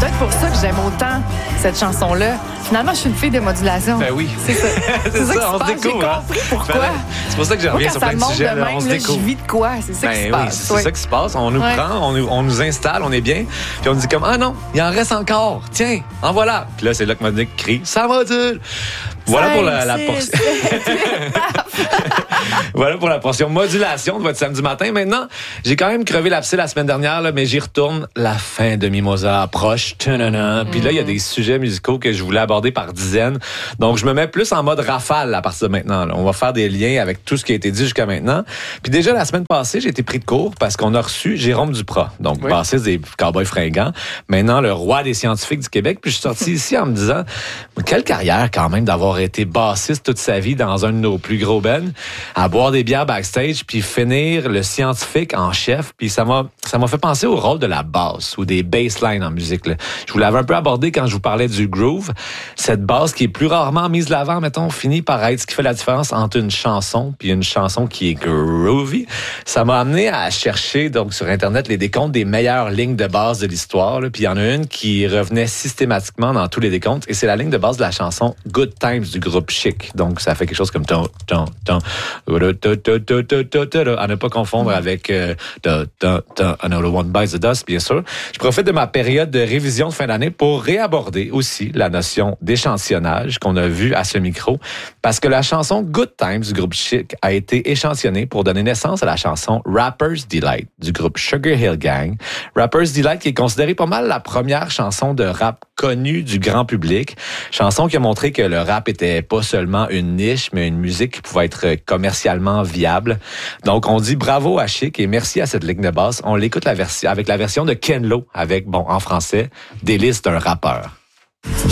peut-être pour ça que j'aime autant cette chanson-là. Finalement, je suis une fille de modulation. Ben oui. C'est ça. C'est ça, on se J'ai découvre. compris pourquoi. Ben, c'est pour ça que je reviens Moi, sur quand plein de ça monte sujets. de Là, même, on se là, découvre. je vis de quoi? C'est ça qui se passe. C'est ça qui se passe. On nous prend, on nous installe, on est bien. Puis on dit comme, ah non, il en reste encore. Tiens, en voilà. Puis là, c'est là que Monique crie, ça module. Voilà pour la portion. Voilà pour la portion modulation de votre samedi matin. Maintenant, j'ai quand même crevé l'abcès la semaine dernière, là, mais j'y retourne. La fin de Mimosa approche. Puis là, il y a des sujets musicaux que je voulais aborder par dizaines. Donc, je me mets plus en mode rafale à partir de maintenant. Là. On va faire des liens avec tout ce qui a été dit jusqu'à maintenant. Puis déjà, la semaine passée, j'ai été pris de court parce qu'on a reçu Jérôme Duprat, donc bassiste des Cowboys Fringants, maintenant le roi des scientifiques du Québec. Puis je suis sorti ici en me disant, quelle carrière quand même d'avoir été bassiste toute sa vie dans un de nos plus gros bands, à boire des bières backstage, puis finir le scientifique en chef. Puis ça m'a fait penser au rôle de la basse ou des basslines en musique. Là. Je vous l'avais un peu abordé quand je vous parlais du groove. Cette basse qui est plus rarement mise de l'avant, mettons, finit par être ce qui fait la différence entre une chanson puis une chanson qui est groovy. Ça m'a amené à chercher donc sur Internet les décomptes des meilleures lignes de base de l'histoire. Là. Puis il y en a une qui revenait systématiquement dans tous les décomptes et c'est la ligne de base de la chanson Good Times du groupe Chic. Donc ça fait quelque chose comme ton. À ne pas confondre avec Another One Bites the Dust, bien sûr. Je profite de ma période de révision de fin d'année pour réaborder aussi la notion d'échantillonnage qu'on a vu à ce micro, parce que la chanson Good Times du groupe Chic a été échantillonnée pour donner naissance à la chanson Rapper's Delight du groupe Sugar Hill Gang. Rapper's Delight qui est considérée pas mal la première chanson de rap connue du grand public. Chanson qui a montré que le rap était pas seulement une niche, mais une musique qui pouvait être commercialement viable. Donc, on dit bravo à Chic et merci à cette ligne de basse. On l'écoute avec la version de Ken Lo avec, en français, Délice d'un rappeur.